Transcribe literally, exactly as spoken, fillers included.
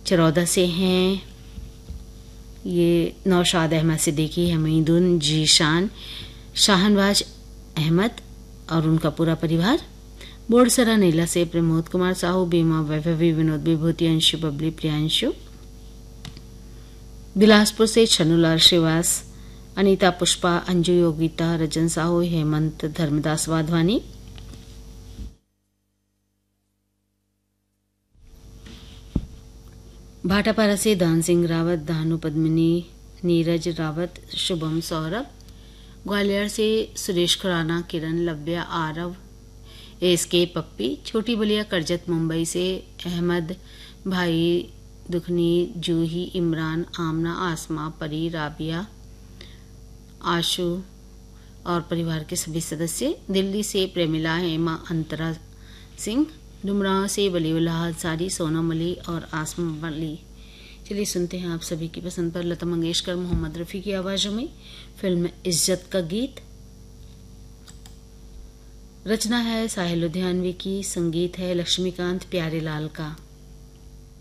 चरौदा से हैं ये नौशाद अहमद सिद्दीकी, हमीदुन जीशान, शाहनवाज अहमद और उनका पूरा परिवार। बोड़सरा नीला से प्रमोद कुमार साहू, बीमा वैभवी, विनोद विभूति, अंशु बबली, प्रियांशु। बिलासपुर से छन्नूलाल श्रीवास, अनीता पुष्पा, अंजू योगिता, रजन साहू, हेमंत, धर्मदास वाधवानी। भाटापारा से दान सिंह रावत, दानु पद्मिनी, नीरज रावत, शुभम सौरभ। ग्वालियर से सुरेश खुराना, किरण, लव्या, आरव, एस के पप्पी। छोटी बलिया करजत मुंबई से अहमद भाई, दुखनी, जूही, इमरान, आमना, आसमा, परी, राबिया, आशु और परिवार के सभी सदस्य। दिल्ली से प्रेमिला, हेमा, अंतरा सिंह। डुमराव से वलीउल्लाह अंसारी, सोनम अली और आसमा अली। चलिए सुनते हैं आप सभी की पसंद पर लता मंगेशकर, मोहम्मद रफ़ी की आवाज़ों में फिल्म इज्जत का गीत। रचना है साहिल लुधियानवी की, संगीत है लक्ष्मीकांत प्यारेलाल का।